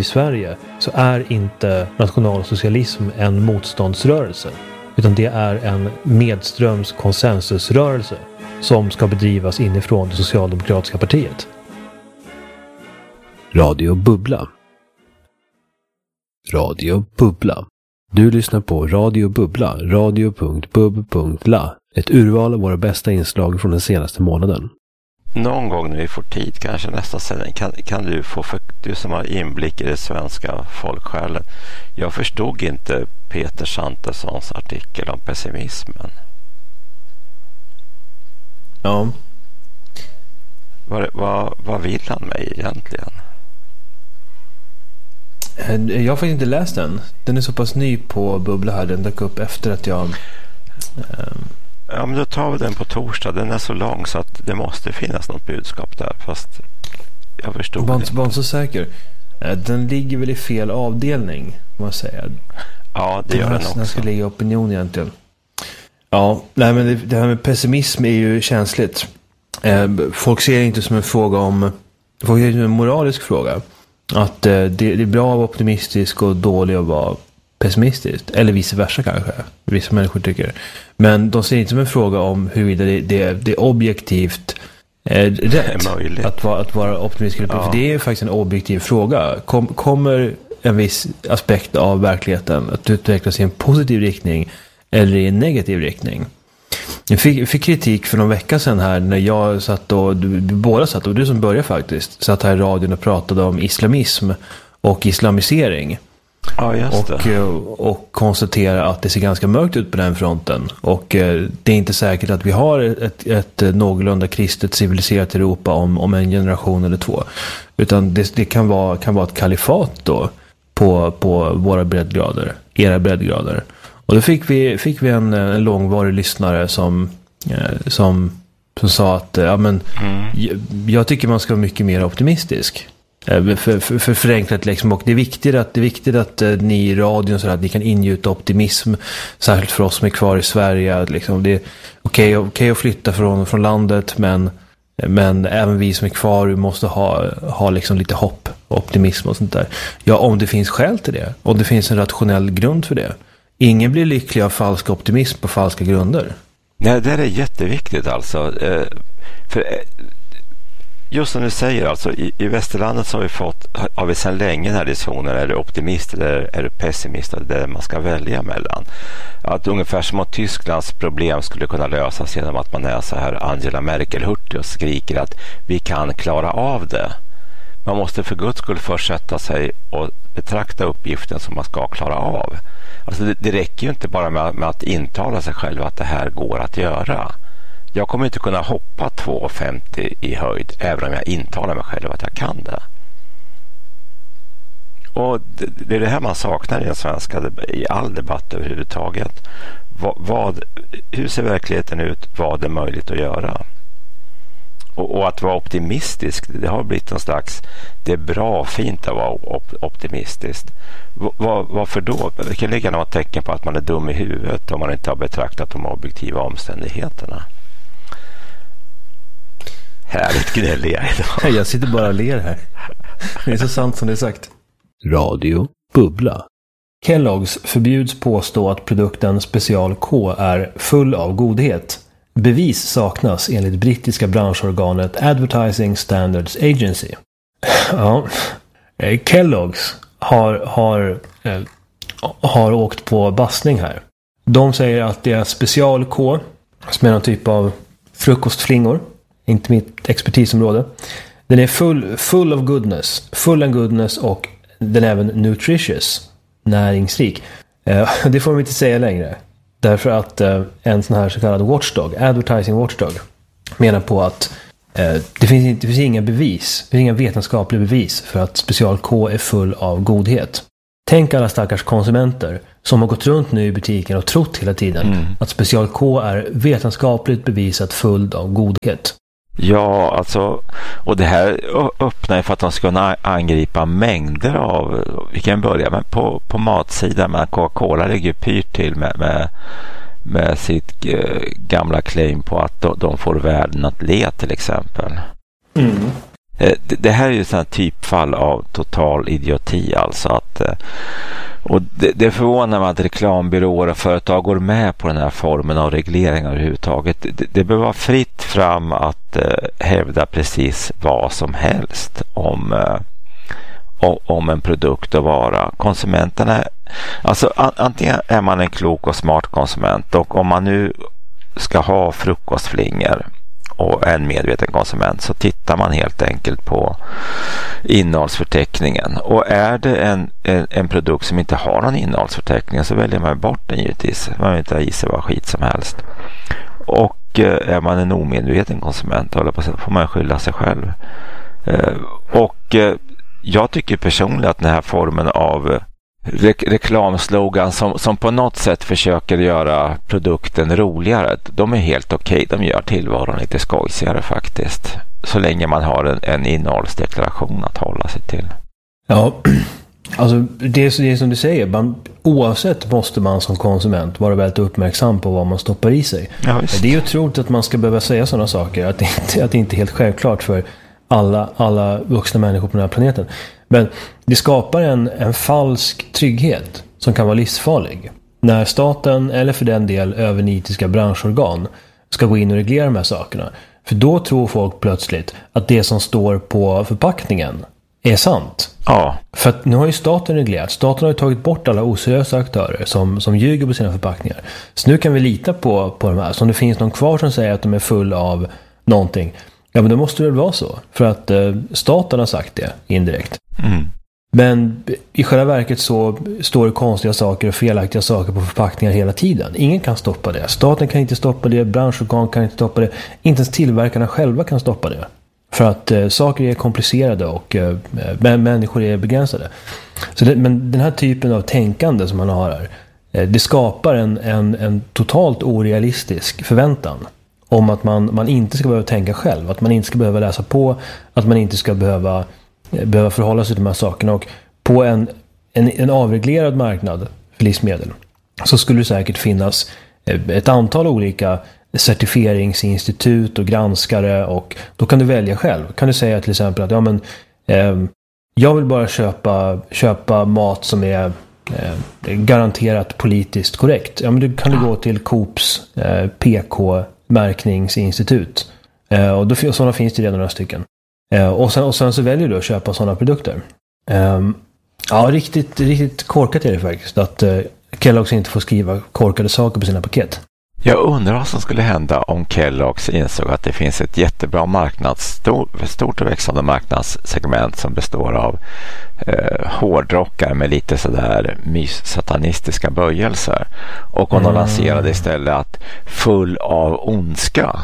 Sverige så är inte nationalsocialism en motståndsrörelse, utan det är en medströms konsensusrörelse som ska bedrivas inifrån det socialdemokratiska partiet. Radio Bubbla. Radio Bubbla. Du lyssnar på Radio Bubbla, radio.bub.la. Ett urval av våra bästa inslag från den senaste månaden. Någon gång när vi får tid, kanske nästa sändning, kan du få, för du som har inblick i det svenska folksjälen. Jag förstod inte Peter Santessons artikel om pessimismen. Ja. Vad vill han mig egentligen? Jag har faktiskt inte läst den. Den är så pass ny på Bubbla här. Den dök upp efter att jag... Ja, men då tar vi den på torsdag. Den är så lång så att det måste finnas något budskap där. Fast jag förstod inte. Var så säker. Den ligger väl i fel avdelning, må jag säga. Ja, det gör den också. Den ska ligga i opinion egentligen. Ja, nej, men det här med pessimism är ju känsligt. Folk ser det inte som en fråga om... Folk ser det som en moralisk fråga. Att det är bra att vara optimistisk och dåligt att vara pessimistisk. Eller vice versa kanske. Vissa människor tycker. Men de ser inte som en fråga om huruvida det är objektivt rätt att vara optimistisk. Ja. För det är faktiskt en objektiv fråga. Kommer en viss aspekt av verkligheten att utvecklas i en positiv riktning eller i en negativ riktning? Jag fick kritik för någon vecka sedan här när jag satt och du som började faktiskt satt här i radion och pratade om islamism och islamisering. Ja, just det. Och konstatera att det ser ganska mörkt ut på den fronten. Och det är inte säkert att vi har ett någorlunda kristet civiliserat Europa om en generation eller två. Utan det kan vara ett kalifat då på våra breddgrader, era breddgrader. Och då fick vi en långvarig lyssnare som sa att jag tycker man ska vara mycket mer optimistisk. För förenklat liksom, och det är viktigt att ni i radion så att ni kan ingjuta optimism, särskilt för oss som är kvar i Sverige, att liksom, det är okej att flytta från landet, men även vi som är kvar, vi måste ha liksom lite hopp och optimism och sånt där. Ja, om det finns skäl till det, om det finns en rationell grund för det. Ingen blir lycklig av falsk optimism på falska grunder. Nej, det är jätteviktigt alltså. För just som du säger, alltså, i västerlandet så har vi sedan länge den här diskussionen, är du optimist eller är du pessimist, det är det man ska välja mellan. Att ungefär som att Tysklands problem skulle kunna lösas genom att man är så här Angela Merkel-hurtig och skriker att vi kan klara av det. Man måste för Guds skull försätta sig och betrakta uppgiften som man ska klara av. Alltså det räcker ju inte bara med att intala sig själv att det här går att göra. Jag kommer inte kunna hoppa 2,50 i höjd även om jag intalar mig själv att jag kan det. Och det är det här man saknar i den svenska, i all debatt överhuvudtaget. Hur ser verkligheten ut? Vad är möjligt att göra? Och att vara optimistisk, det har blivit en slags, det är bra, fint att vara optimistisk. Varför då? Det kan ligga något tecken på att man är dum i huvudet om man inte har betraktat de objektiva omständigheterna. Härligt gnälliga idag. Jag sitter bara och ler här. Det är så sant som det är sagt. Radio Bubbla. Kellogg's förbjuds påstå att produkten Special K är full av godhet. Bevis saknas enligt brittiska branschorganet Advertising Standards Agency. Ja, Kellogg's har åkt på bassning här. De säger att det är Special K, som är någon typ av frukostflingor, inte mitt expertisområde. Den är full of goodness, full and goodness, och den är även nutritious, näringsrik. Det får man inte säga längre. Därför att en sån här så kallad watchdog, advertising watchdog, menar på att det finns inga bevis, det finns inga vetenskapliga bevis för att Special K är full av godhet. Tänk alla stackars konsumenter som har gått runt nu i butiken och trott hela tiden att Special K är vetenskapligt bevisat full av godhet. Ja, alltså, och det här öppnar för att de ska kunna angripa mängder av, vi kan börja med på matsidan, men Coca-Cola ligger pyrt till med sitt gamla claim på att de får världen att le till exempel. Det här är ju ett typfall av total idioti alltså att, och det förvånar mig att reklambyråer och företag går med på den här formen av regleringar överhuvudtaget. Det bör vara fritt fram att hävda precis vad som helst om en produkt och vara. Konsumenterna, alltså antingen är man en klok och smart konsument, och om man nu ska ha frukostflingor och en medveten konsument, så tittar man helt enkelt på innehållsförteckningen, och är det en produkt som inte har någon innehållsförteckning, så väljer man bort den givetvis. Man vill inte ha i sig vad skit som helst. Och är man en omedveten konsument, så får man skylla sig själv. Och jag tycker personligen att den här formen av reklamslogan som på något sätt försöker göra produkten roligare, de är helt okej. De gör tillvaron lite skojsigare faktiskt, så länge man har en innehållsdeklaration att hålla sig till. Ja, alltså det är som du säger, oavsett måste man som konsument vara väldigt uppmärksam på vad man stoppar i sig. Ja, det är ju otroligt att man ska behöva säga sådana saker, att det inte är helt självklart för alla vuxna människor på den här planeten. Men det skapar en falsk trygghet som kan vara livsfarlig. När staten, eller för den del övernitiska branschorgan, ska gå in och reglera de här sakerna. För då tror folk plötsligt att det som står på förpackningen är sant. Ja. För att nu har ju staten reglerat. Staten har ju tagit bort alla oseriösa aktörer som ljuger på sina förpackningar. Så nu kan vi lita på de här. Så om det finns någon kvar som säger att de är full av någonting, ja, men det måste väl vara så. För att staten har sagt det indirekt. Mm. Men i själva verket så står det konstiga saker och felaktiga saker på förpackningar hela tiden. Ingen kan stoppa det. Staten kan inte stoppa det. Branschorgan kan inte stoppa det. Inte ens tillverkarna själva kan stoppa det. För att saker är komplicerade och människor är begränsade. Men den här typen av tänkande som man har här, det skapar en totalt orealistisk förväntan om att man inte ska behöva tänka själv, att man inte ska behöva läsa på, att man inte ska behöva förhålla sig till de här sakerna. Och på en avreglerad marknad för livsmedel så skulle det säkert finnas ett antal olika certifieringsinstitut och granskare, och då kan du välja själv. Kan du säga till exempel att jag vill bara köpa mat som är garanterat politiskt korrekt. Ja, men du kan gå till Coops PK-märkningsinstitut. Och sådana finns det redan några stycken. Och sen så väljer du att köpa sådana produkter. Ja, riktigt korkat är det faktiskt att Kellogg's inte får skriva korkade saker på sina paket. Jag undrar vad som skulle hända om Kellogg's insåg att det finns ett jättebra stort och växande marknadssegment som består av hårdrockare med lite sådär satanistiska böjelser, och om de lanserade istället att full av ondska.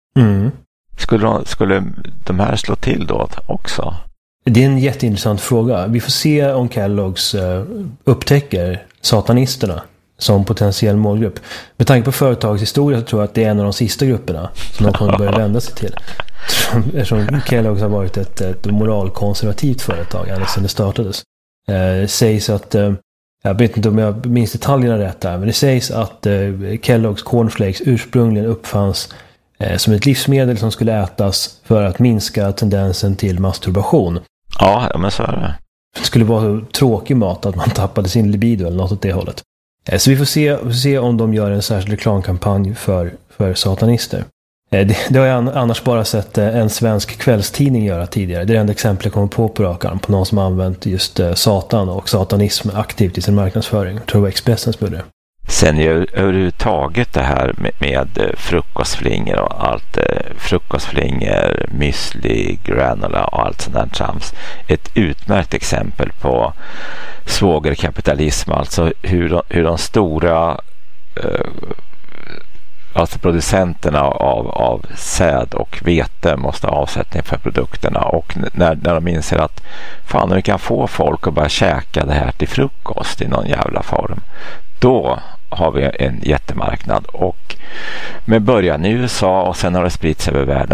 Skulle de här slå till då också? Det är en jätteintressant fråga. Vi får se om Kellogg's upptäcker satanisterna som potentiell målgrupp. Med tanke på företagshistoria så tror jag att det är en av de sista grupperna som de kommer börja vända sig till. Eftersom Kellogg's har varit ett moralkonservativt företag ända sedan det startades. Det sägs att, jag vet inte om jag minns detaljerna rätt här, men det sägs att Kellogg's cornflakes ursprungligen uppfanns som ett livsmedel som skulle ätas för att minska tendensen till masturbation. Ja, men så är det. Det skulle vara så tråkig mat att man tappade sin libido eller något åt det hållet. Så vi får se om de gör en särskild reklamkampanj för satanister. Det har jag annars bara sett en svensk kvällstidning göra tidigare. Det är det enda exempel jag kommer på rak arm på någon som använt just satan och satanism aktivt i sin marknadsföring. Jag tror det var Expressen som gjorde det. Sen är överhuvudtaget det här med frukostflingor och allt, frukostflingor, müsli, granola och allt sånt där trams, ett utmärkt exempel på svågerkapitalism, alltså hur de stora alltså producenterna av säd och vete måste ha avsättning för produkterna, och när de inser att fan, vi kan få folk att börja käka det här till frukost i någon jävla form, då har vi en jättemarknad. Och med början i USA och sen har det spritts över världen.